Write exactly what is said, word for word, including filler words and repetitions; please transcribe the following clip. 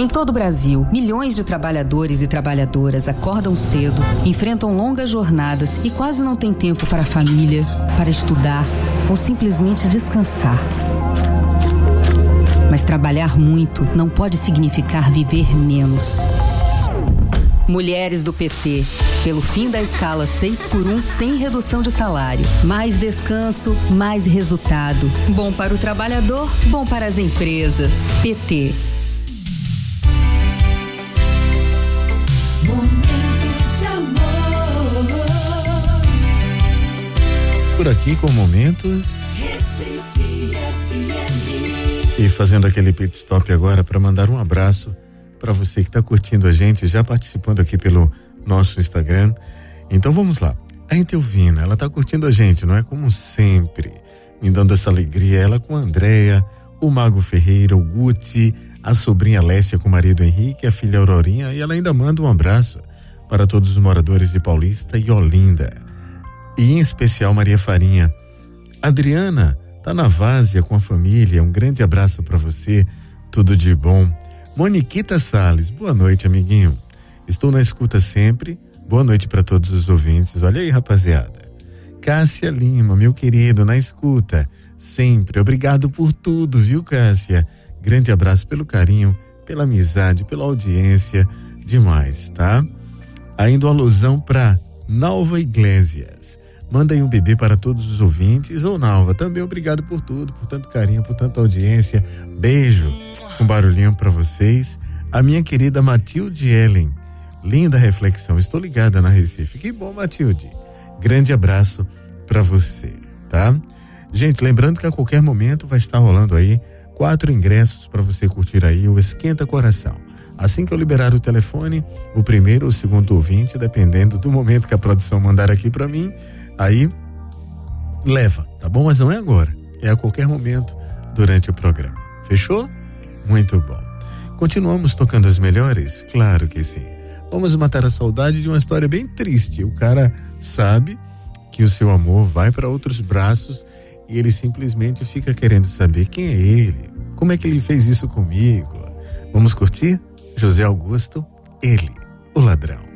Em todo o Brasil, milhões de trabalhadores e trabalhadoras acordam cedo, enfrentam longas jornadas e quase não têm tempo para a família, para estudar ou simplesmente descansar. Mas trabalhar muito não pode significar viver menos. Mulheres do P T, pelo fim da escala seis por um sem redução de salário. Mais descanso, mais resultado. Bom para o trabalhador, bom para as empresas. P T. Momentos de amor. Por aqui com Momentos. Recife F M. E fazendo aquele pit stop agora para mandar um abraço para você que está curtindo a gente, já participando aqui pelo nosso Instagram. Então vamos lá. A Entelvina, ela tá curtindo a gente, não é? Como sempre, me dando essa alegria. Ela com a Andréia, o Mago Ferreira, o Guti, a sobrinha Lécia com o marido Henrique, a filha Aurorinha, e ela ainda manda um abraço para todos os moradores de Paulista e Olinda. E em especial Maria Farinha. Adriana tá na Várzea com a família, um grande abraço para você, tudo de bom. Moniquita Salles, boa noite, amiguinho. Estou na escuta sempre, boa noite para todos os ouvintes. Olha aí, rapaziada. Cássia Lima, meu querido, na escuta sempre, obrigado por tudo, viu, Cássia? Grande abraço pelo carinho, pela amizade, pela audiência, demais, tá? Ainda uma alusão para Nalva Iglesias. Manda aí um bebê para todos os ouvintes. Ô, Nalva, também obrigado por tudo, por tanto carinho, por tanta audiência. Beijo, um barulhinho para vocês. A minha querida Matilde Ellen, linda reflexão, estou ligada na Recife. Que bom, Matilde. Grande abraço para você, tá? Gente, lembrando que a qualquer momento vai estar rolando aí quatro ingressos para você curtir aí o Esquenta Coração. Assim que eu liberar o telefone, o primeiro ou o segundo ouvinte, dependendo do momento que a produção mandar aqui para mim, aí leva, tá bom? Mas não é agora, é a qualquer momento durante o programa. Fechou? Muito bom. Continuamos tocando as melhores? Claro que sim. Vamos matar a saudade de uma história bem triste. O cara sabe que o seu amor vai para outros braços e ele simplesmente fica querendo saber quem é ele, como é que ele fez isso comigo. Vamos curtir? José Augusto, Ele, o Ladrão.